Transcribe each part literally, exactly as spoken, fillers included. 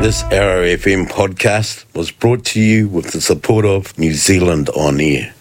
This Arrow F M podcast was brought to you with the support of New Zealand On Air.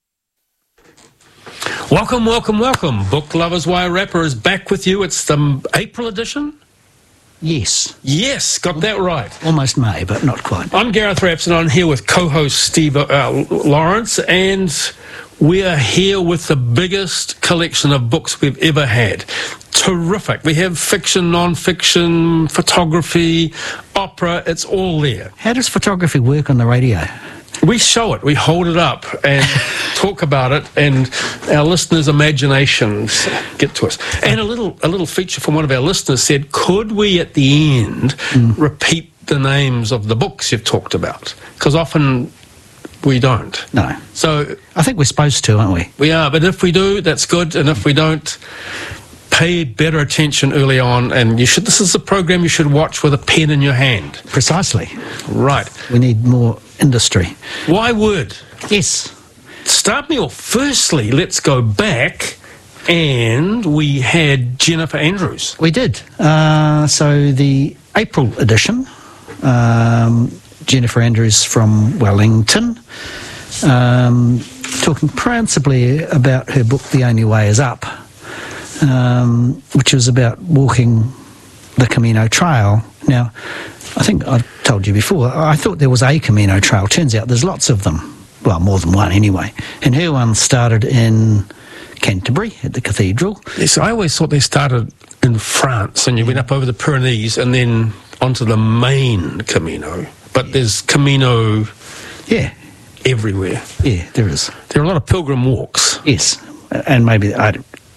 Welcome, welcome, welcome. Book Lovers Wire Rapper is back with you. It's the April edition? Yes. Yes, got that right. Almost May, but not quite. I'm Gareth Rapps, and I'm here with co-host Steve uh, Lawrence, and we are here with the biggest collection of books we've ever had. Terrific. We have fiction, non-fiction, photography, opera, it's all there. How does photography work on the radio? We show it, we hold it up and talk about it, and our listeners' imaginations get to us. And a little a little feature from one of our listeners said, could we at the end mm. repeat the names of the books you've talked about? Because often we don't. No. So I think we're supposed to, aren't we? We are, but if we do, that's good, and if we don't, pay better attention early on, and you should. This is a program you should watch with a pen in your hand. Precisely. Right. We need more industry. Why would? Yes. Start me off. Firstly, let's go back, and we had Jennifer Andrews. We did. Uh, so the April edition, um, Jennifer Andrews from Wellington, um, talking principally about her book The Only Way Is Up, um, which was about walking the Camino Trail. Now, I think I've told you before, I thought there was a Camino Trail. Turns out there's lots of them. Well, more than one anyway. And her one started in Canterbury at the cathedral. Yes, I always thought they started in France, and you went up over the Pyrenees and then onto the main Camino. But yeah. There's Camino yeah. everywhere. Yeah, there is. There are a lot of pilgrim walks. Yes, and maybe I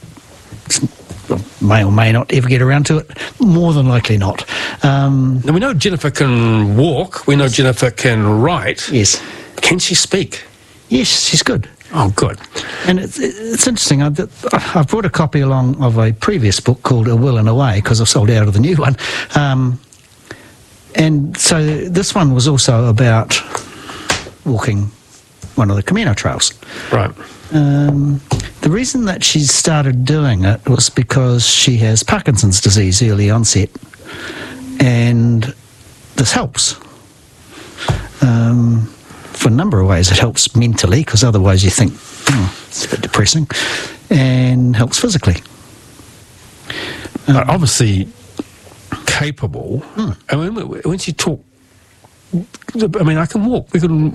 may or may not ever get around to it. More than likely not. Um, now, we know Jennifer can walk. We know Jennifer can write. Yes. Can she speak? Yes, she's good. Oh, good. And it's, it's interesting. I've, I've brought a copy along of a previous book called A Will and a Way, because I've sold out of the new one. Um, and so this one was also about walking one of the Camino Trails. Right. Um, the reason that she started doing it was because she has Parkinson's disease, early onset, and this helps. Um, for a number of ways. It helps mentally, because otherwise you think, oh, it's a bit depressing, and helps physically. Um, uh, obviously capable. Hmm. I mean, when you talk, I mean, I can walk. We can